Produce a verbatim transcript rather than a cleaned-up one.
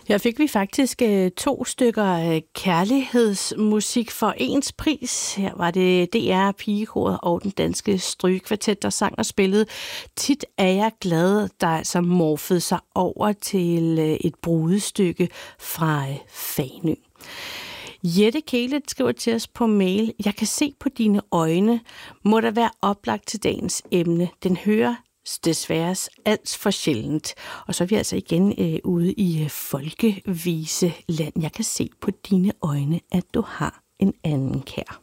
Her fik vi faktisk øh, to stykker øh, kærlighedsmusik for ens pris. Her var det D R Pigekoret og den danske strygekvartet, der sang og spillede Tit er jeg glad, der altså morfede sig over til øh, et brudestykke fra øh, Fanø. Jette Kæle skriver til os på mail: Jeg kan se på dine øjne, må der være oplagt til dagens emne. Den hører desværre alt for sjældent. Og så er vi altså igen øh, ude i øh, folkeviseland. Jeg kan se på dine øjne, at du har en anden kær.